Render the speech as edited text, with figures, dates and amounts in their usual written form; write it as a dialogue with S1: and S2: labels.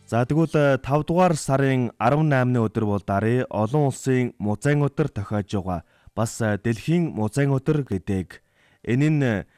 S1: За тэгвэл 5 дугаар сарын 18-ны өдөр бол дарыг олон улсын музейн өдөр тохиож байгаа. Бас дэлхийн музейн өдөр гэдэг. Энэ нь